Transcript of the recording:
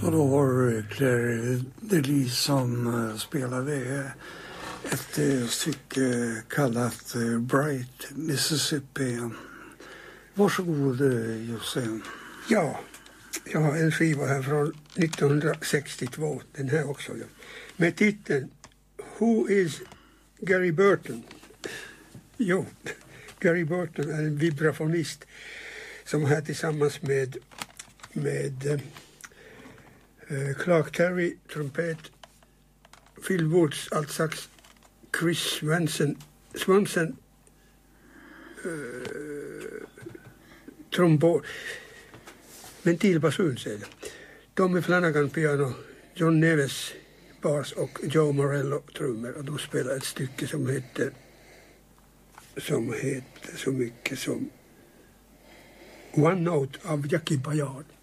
Och då var det Claire Delis som spelade ett stycke kallat Bright Mississippi. Varsågod Josef. Ja, jag har en skiva här från 1962, den här också. Ja. Med titeln Who is Gary Burton? Jo, Gary Burton är en vibrafonist som här tillsammans med Clark Terry, trumpet, Phil Woods, altsax, Chris Swanson, trombon, ventilbasun säger det. Tommy Flanagan piano, John Neves bas och Joe Morello trummor, och de spelar ett stycke som heter så mycket som One Note av Jackie Bayard.